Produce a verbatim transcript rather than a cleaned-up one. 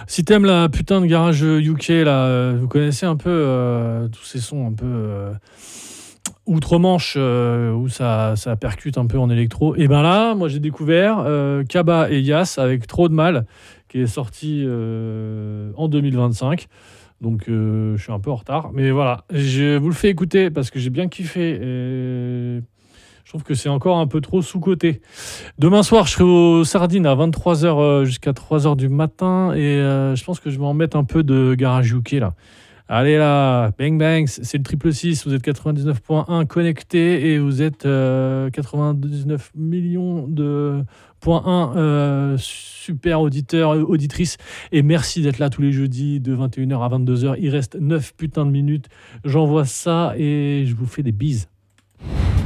Si t'aimes la putain de garage U K, là, euh, vous connaissez un peu euh, tous ces sons un peu euh, outre-Manche euh, où ça, ça percute un peu en électro. Et ben là, moi j'ai découvert euh, Kaba et Yas avec Trop de Mal, qui est sorti euh, en deux mille vingt-cinq. Donc euh, je suis un peu en retard. Mais voilà, je vous le fais écouter parce que j'ai bien kiffé. Et je trouve que c'est encore un peu trop sous-coté. Demain soir, je serai aux Sardines à vingt-trois heures euh, jusqu'à trois heures du matin. Et euh, je pense que je vais en mettre un peu de garage U K là. Allez là, bang bang, c'est le triple six, vous êtes quatre-vingt-dix-neuf virgule un connectés et vous êtes euh, quatre-vingt-dix-neuf millions de point un euh, super auditeurs, euh, auditrices. Et merci d'être là tous les jeudis de vingt et une heures à vingt-deux heures. Il reste neuf putains de minutes. J'envoie ça et je vous fais des bises.